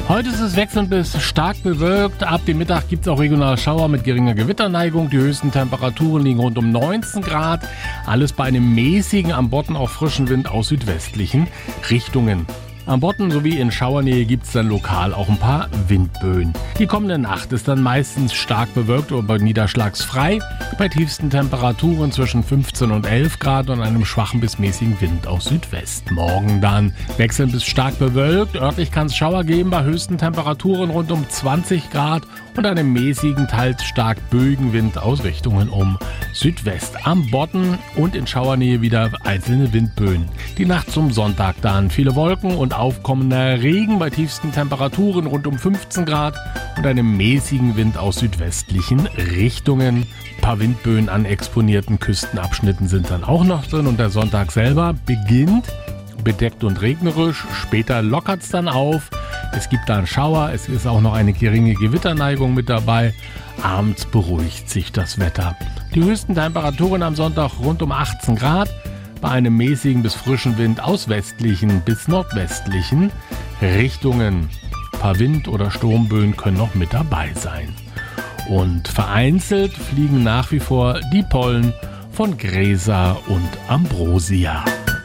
Heute ist es wechselnd bis stark bewölkt. Ab dem Mittag gibt es auch regional Schauer mit geringer Gewitterneigung. Die höchsten Temperaturen liegen rund um 19 Grad. Alles bei einem mäßigen, am Bodden auch frischen Wind aus südwestlichen Richtungen. Am Bodden sowie in Schauernähe gibt es dann lokal auch ein paar Windböen. Die kommende Nacht ist dann meistens stark bewölkt oder niederschlagsfrei. Bei tiefsten Temperaturen zwischen 15 und 11 Grad und einem schwachen bis mäßigen Wind aus Südwest. Morgen dann wechselnd bis stark bewölkt. Örtlich kann es Schauer geben bei höchsten Temperaturen rund um 20 Grad und einem mäßigen, teils stark böigen Wind aus Richtungen um Südwest. Am Bodden und in Schauernähe wieder einzelne Windböen. Die Nacht zum Sonntag dann viele Wolken und aufkommender Regen bei tiefsten Temperaturen rund um 15 Grad und einem mäßigen Wind aus südwestlichen Richtungen. Ein paar Windböen an exponierten Küstenabschnitten sind dann auch noch drin und der Sonntag selber beginnt bedeckt und regnerisch. Später lockert es dann auf. Es gibt dann Schauer. Es ist auch noch eine geringe Gewitterneigung mit dabei. Abends beruhigt sich das Wetter. Die höchsten Temperaturen am Sonntag rund um 18 Grad. Bei einem mäßigen bis frischen Wind aus westlichen bis nordwestlichen Richtungen. Ein paar Wind- oder Sturmböen können noch mit dabei sein. Und vereinzelt fliegen nach wie vor die Pollen von Gräser und Ambrosia.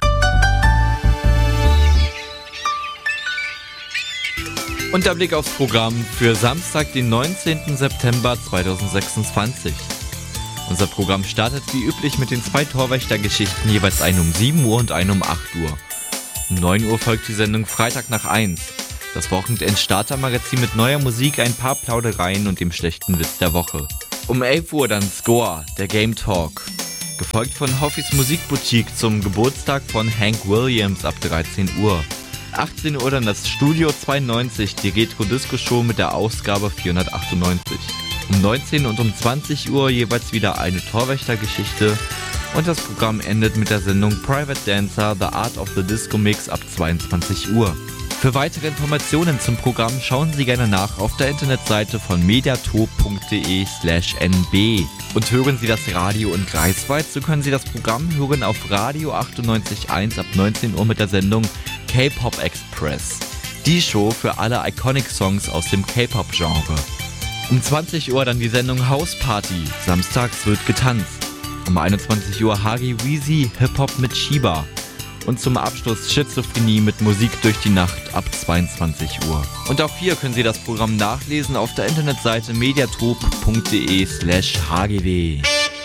Und der Blick aufs Programm für Samstag, den 19. September 2026. Unser Programm startet wie üblich mit den 2 Torwächtergeschichten, jeweils eine um 7 Uhr und eine um 8 Uhr. Um 9 Uhr folgt die Sendung Freitag nach 1. Das Wochenend-Starter-Magazin mit neuer Musik, ein paar Plaudereien und dem schlechten Witz der Woche. Um 11 Uhr dann Score, der Game Talk. Gefolgt von Hoffis Musikboutique zum Geburtstag von Hank Williams ab 13 Uhr. 18 Uhr dann das Studio 92, die Retro-Disco-Show mit der Ausgabe 498. Um 19 und um 20 Uhr jeweils wieder eine Torwächtergeschichte und das Programm endet mit der Sendung Private Dancer, The Art of the Disco Mix ab 22 Uhr. Für weitere Informationen zum Programm schauen Sie gerne nach auf der Internetseite von mediatop.de/nb. Und hören Sie das Radio in Greifswald, so können Sie das Programm hören auf Radio 98.1 ab 19 Uhr mit der Sendung K-Pop Express. Die Show für alle Iconic-Songs aus dem K-Pop-Genre. Um 20 Uhr dann die Sendung House Party. Samstags wird getanzt. Um 21 Uhr Hagi Weezy, Hip-Hop mit Shiba. Und zum Abschluss Schizophrenie mit Musik durch die Nacht ab 22 Uhr. Und auch hier können Sie das Programm nachlesen auf der Internetseite mediatop.de/hgw.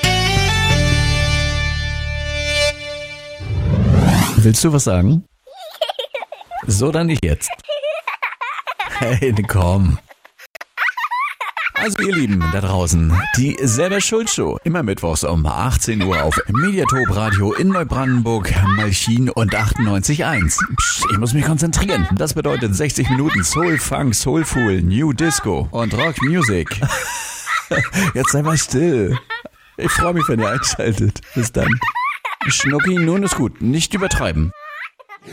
Willst du was sagen? So, dann nicht jetzt. Hey, komm. Also ihr Lieben da draußen, die Selber Schuld Show, immer mittwochs um 18 Uhr auf Mediatop Radio in Neubrandenburg, Malchin und 98.1. Psst, ich muss mich konzentrieren. Das bedeutet 60 Minuten Soul, Funk, Soulful, New Disco und Rock Music. Jetzt sei mal still. Ich freue mich, wenn ihr einschaltet. Bis dann. Schnucki, nun ist gut. Nicht übertreiben.